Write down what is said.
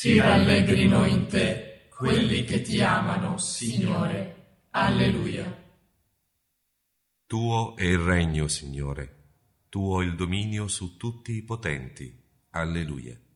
Si rallegrino in te quelli che ti amano, Signore. Alleluia. Tuo è il regno, Signore. Tuo il dominio su tutti i potenti. Alleluia.